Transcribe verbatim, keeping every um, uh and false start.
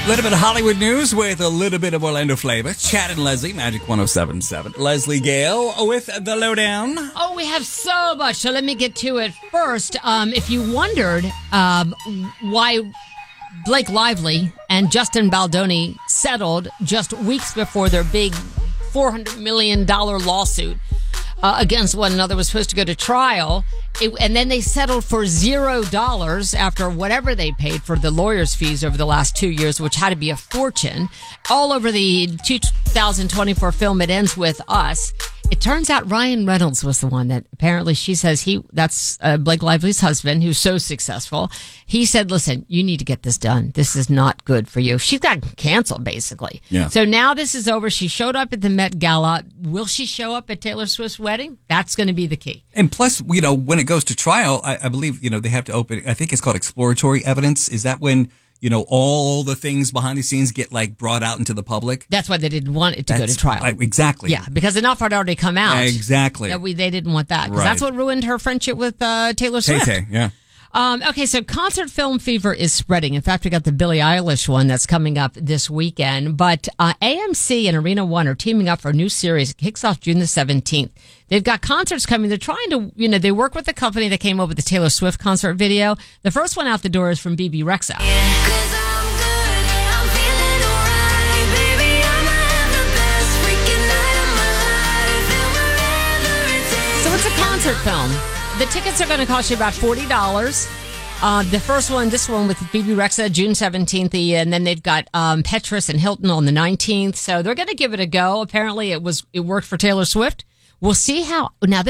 little bit of Hollywood news with a little bit of Orlando flavor. Chad and Leslie, Magic one oh seven point seven. Leslie Gale with the lowdown. Oh, we have so much, so let me get to it first. Um, if you wondered um, why Blake Lively and Justin Baldoni settled just weeks before their big four hundred million dollars lawsuit uh, against one another was supposed to go to trial, it, and then they settled for zero dollars after whatever they paid for the lawyers' fees over the last two years, which had to be a fortune. All over the two thousand twenty-four film It Ends With Us, it turns out Ryan Reynolds was the one that apparently she says he, that's uh, Blake Lively's husband, who's so successful. He said, listen, you need to get this done. This is not good for you. She's got canceled, basically. Yeah. So now this is over. She showed up at the Met Gala. Will she show up at Taylor Swift's wedding? That's going to be the key. And plus, you know, when it goes to trial, I, I believe, you know, they have to open, I think it's called exploratory evidence. Is that when, you know, all the things behind the scenes get like brought out into the public? That's why they didn't want it to That's, go to trial. I, exactly. Yeah, because enough had already come out. Exactly. That we they didn't want that. Because Right. that's what ruined her friendship with uh, Taylor Swift. Tay-Tay, yeah. Um, okay, so concert film fever is spreading. In fact, we got the Billie Eilish one that's coming up this weekend. But uh, A M C and Arena One are teaming up for a new series. It kicks off June the seventeenth. They've got concerts coming. They're trying to, you know, they work with the company that came up with the Taylor Swift concert video. The first one out the door is from B B Rexa. So it's a concert film. The tickets are going to cost you about forty dollars. Uh, the first one, this one with B B Rexa, June seventeenth, and then they've got um, Petrus and Hilton on the nineteenth. So they're going to give it a go. Apparently, it was it worked for Taylor Swift. We'll see how. Now,